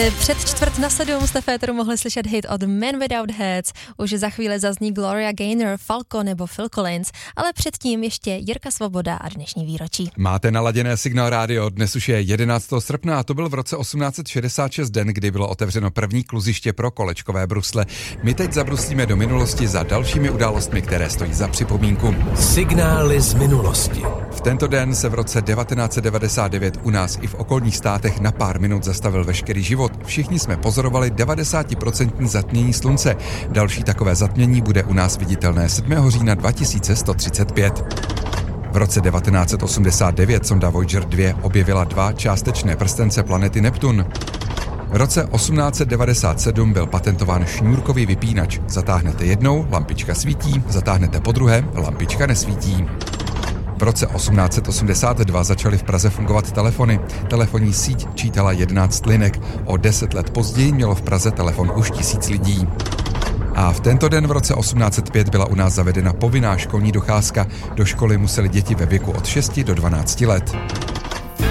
Před 6:45 jste v éteru mohli slyšet hit od Men Without Heads. Už za chvíli zazní Gloria Gaynor, Falco nebo Phil Collins, ale předtím ještě Jirka Svoboda a dnešní výročí. Máte naladěné Signál rádio, dnes už je 11. srpna a to byl v roce 1866 den, kdy bylo otevřeno první kluziště pro kolečkové brusle. My teď zabruslíme do minulosti za dalšími událostmi, které stojí za připomínku. Signály z minulosti. V tento den se v roce 1999 u nás i v okolních státech na pár minut zastavil veškerý život. Všichni jsme pozorovali 90% zatmění slunce. Další takové zatmění bude u nás viditelné 7. října 2135. V roce 1989 sonda Voyager 2 objevila 2 částečné prstence planety Neptun. V roce 1897 byl patentován šňůrkový vypínač. Zatáhnete jednou, lampička svítí, zatáhnete po druhé, lampička nesvítí. V roce 1882 začaly v Praze fungovat telefony. Telefonní síť čítala 11 linek. O 10 let později mělo v Praze telefon už 1000 lidí. A v tento den v roce 1805 byla u nás zavedena povinná školní docházka. Do školy museli děti ve věku od 6 do 12 let.